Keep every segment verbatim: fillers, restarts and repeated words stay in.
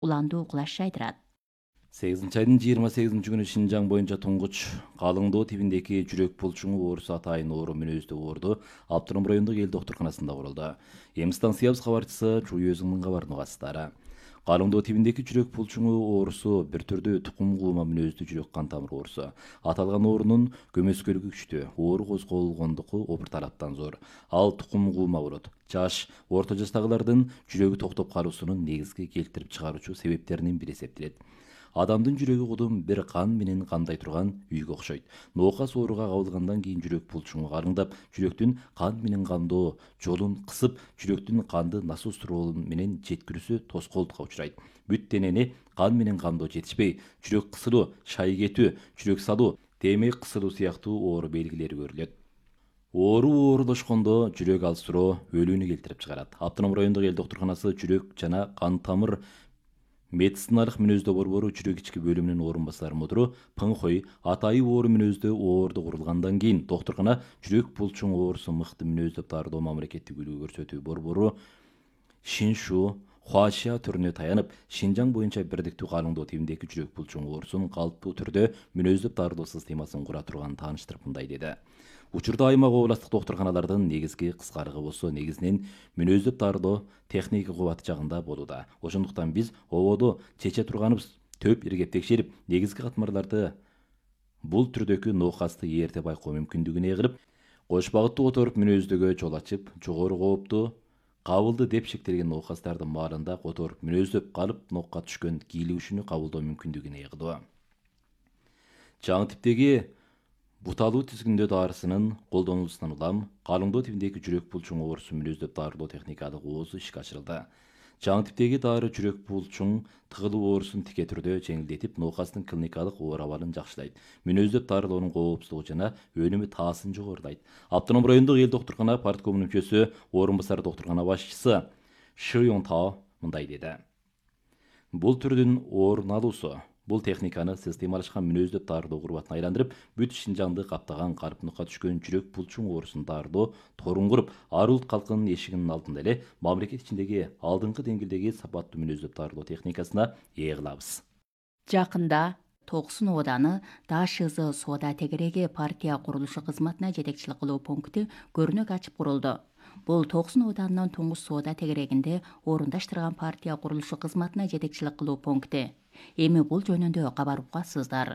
уландуу кулаш жайдырат. сегизинчи айдын жыйырма сегизинчи күнү Шинжаң боюнча туңгуч Калыңдоо тибиндеги жүрөк булчуңу оорусу атайын оору мүнөздүү оорду Автоном райондук эл доктурканасында курулду. Эми станциябыз кабарчысы Чүй өзүнүн кабарын угасыздар. Калыңдоо тибиндеги жүрөк булчуңу оорусу бир түрдүү тукум куума мүнөздүү жүрөк кан тамыр оорусу. Аталган оорунун көмөскөлүгү күчтүү, оору козголгондугу обур тараптан зор. Ал тукум куума болот. Жаш, орто жаштагылардын жүрөгү токтоп калуусунун негизги келтирип чыгаруучу себептеринин бири эсептелет. Адамдын жүрөгү кудум бир кан менен кандай турган үйгө окшойт. Ноокас ооруга кабылгандан кийин жүрөк булчуңу карыңдап, жүрөктүн кан менен камдоо жолун кысып, жүрөктүн канды насос ролу менен жеткирүүсү тоскоолдукка учурайт. Бүт денени кан менен камдоо жетишпей, жүрөк кысылуу, шай кетүү, жүрөк салуу, темек кысылуу сыяктуу оору белгилери көрүлөт. Оору оорулашкондо жүрөк алыстыроо өлүүнү келтирип чыгарат. Автоном райондук эл доктурканасы жүрөк жана кан тамыр медициналык мүнөздөө борбору жүрөк ички бөлүмүнүн орун басары мудуру Пыңхой атайы оору мүнөздөө оорду курулгандан кийин доктуркана жүрөк булчуң оорусу мыкты мүнөздүү тардоо мамлекеттик үлгү көрсөтүү борбору Шиншу Хуашия түрүнө таянып, Шинжаң боюнча бирдиктүү Калыңдоо тибиндеги жүрөк булчуң оорусун калыптуу түрдө мүнөздүү тардоо системасын кура турганын тааныштырып мындай деди. Учурда аймак областык доктурканалардын негизги кыскарыгы болсо негизинен мүнөздүү тардоо техника кубаты жагында болууда. Ошондуктан биз ободо чече турганыбыз төп иргеп текшерип, негизги катмарларды бул түрдөгү ноокасты эрте байкоо мүмкүндүгүнө эгилип, кош багыттуу которуп мүнөздөгө жол ачып, жогору кооптуу кабылды деп шектелген ноокастардын баарында которуп мүнөздөп калып, нокко түшкөн кийлигишүүнү кабылдоо мүмкүндүгүнө ээ кылуу. Жаңы типтеги буталуу тизгиндөө дарысынын колдонулуусунан улам Калыңдоо тибиндеги жүрөк булчуң оорусу мүнөздөп дарылоо техникалык оозу ишке ашырылды. Жаңы типтеги дары жүрөк булчуң тыгылуу оорусун тике түрдө жеңилдетип, ноокастын клиникалык оор абалын жакшылайт. Мүнөздөп дарылоонун коопсуздугу жана өнүмү таасын жогорулайт. Автоном райондук эл доктуркана парткомунун мүчөсү, орун басары доктуркана башчысы Шы Йонтао мындай деди. Бул түрдүн орун алуусу бул техниканы системалашкан мүнөздөп дарылоо курбатына айландырып, бүт Шинжаңды каптаган карыпныкка түшкөн жүрөк булчуң оорусун дарылоо торун куруп, ар улут калкынын эшигинин алдында эле мамлекет ичиндеги алдыңкы деңгээлдеги сапаттуу мүнөздөп дарылоо техникасына ээ кылабыз. Жакында Токсун ооданы Дашызы соода тегереги партия курулушу кызматына жетекчилик кылуу пункти көрүнөк ачып курулду. Бул Токсун оодарынын туңгуч соода тегерегинде орундаштырган партия курулушу кызматына жетекчилик кылуу пункти. Эми бул жөнүндө кабар укасыздар.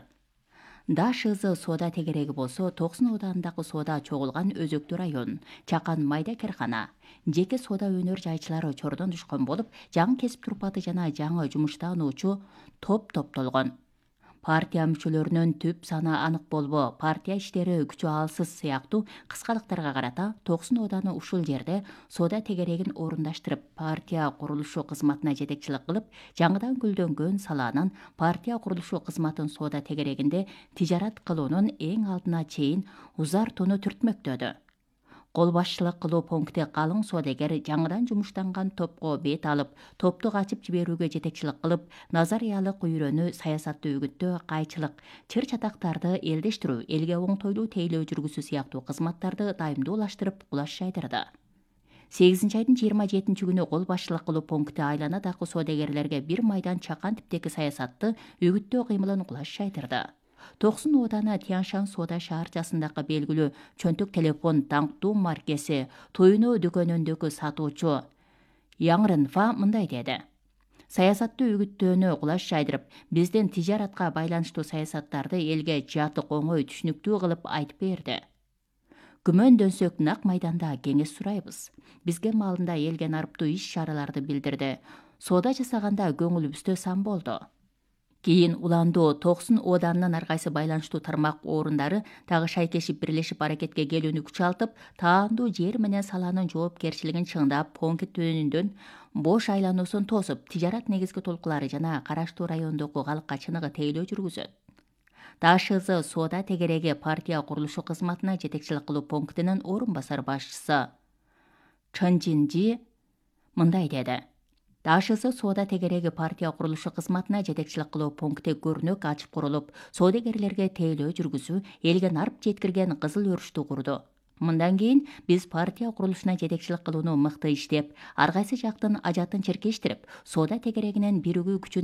Дашызы соода тегереги болсо Токсун оодарындагы соода чогулган өзөктүү район, чакан майда керкана, жеке соода өнөр жайчылары чордон түшкөн болуп, жаңы кесип турпаты жана жаңы жумуштануучу топ топтолгон. Партия мүчөлөрүнүн түп саны анык болбо, партия иштери күчү алсыз сыяктуу кыскалыктарга карата Токсун ооданы ушул жерде соода тегерегин орундаштырып, партия курулушу кызматына жетекчилик кылып, жаңыдан гүлдөнгөн салаанын партия курулушу кызматын соода тегерегинде тижарат кылуунун эң алдына чейин узартууну түртмөктөдү. Кол башчылык кылуу пункти калың соодагер жаңыдан жумуштанган топко бет алып, топту качып жиберүүгө жетекчилик кылып, назариялык үйрөнүү, саясатты үгүттөө, кайчылык, чыр чатактарды элдештирүү, элге оңтойлуу тейлөө жүргүзүү сыяктуу кызматтарды дайымдуулаштырып кулаш жайдырды. сегизинчи айдын жыйырма жетинчи күнү кол башчылык кылуу пункти айланадагы соодагерлерге бир майдан чакан типтеги саясатты үгүттөө кыймылын кулаш жайдырды. Токсун ооданы Тяншан соода шаарчасындагы белгилүү чөнтөк телефон таңктуу маркеси Туйну дүкөнүндөгү сатуучу Яңрынфа мындай деди. Саясатты үгүттөөнү кулаш жайдырып, биздин тижаратка байланыштуу саясаттарды элге жатык, оңой, түшүнүктүү кылып айтып берди. Күмөндөнсөк нак майданда кеңеш сурайбыз. Бизге маалында элге нарыптуу иш-чараларды билдирди. Соода жасаганда көңүлүбүздө сан болду. Кийин уландуу Токсун оодарынын ар кайсы байланыштуу тармак орундары дагы шайкешип бирлешип аракетке келүүнү күчалтып, таандуу жер менен салаанын жоопкерчилигин чыңдап, пункт өнүндөн бош айлануусун тосуп, тижарат негизги толкулары жана караштуу райондогу калкка чыныгы тейлөө жүргүзөт. Дашызы соода тегереги партия курулушу кызматына жетекчилик кылуу пунктинин орун басар башчысы Чын Жинжи мындай деди. Дашызы соода тегереги партия курулушу кызматына жетекчилик кылуу пункти көрүнөк ачып курулуп, соодагерлерге тейлөө жүргүзүү, элге нарып жеткирген кызыл өрүштү курду. Мындан кийин биз партия курулушуна жетекчилик кылууну мыкты иштеп, ар кайсы жактын ажатын чиркештирип, соода тегерегинин биригүү күчүн